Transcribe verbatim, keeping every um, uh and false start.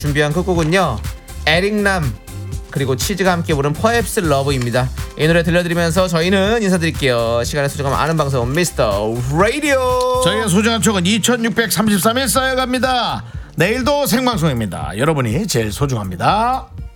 준비한 끝곡은요 에릭남 그리고 치즈가 함께 부른 Perhaps Love입니다. 이 노래 들려드리면서 저희는 인사드릴게요. 시간의 소중함 아는 방송 미스터 라디오. 저희의 소중한 촉은 이천육백삼십삼 일 쌓여갑니다. 내일도 생방송입니다. 여러분이 제일 소중합니다.